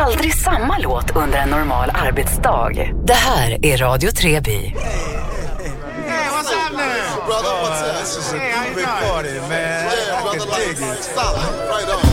aldrig samma låt under en normal arbetsdag. Det här är Radio Treby. Hey, what's happening? Brother, what's that? Hey, how you doing? Man. Yeah, brother, like, stop. Right on.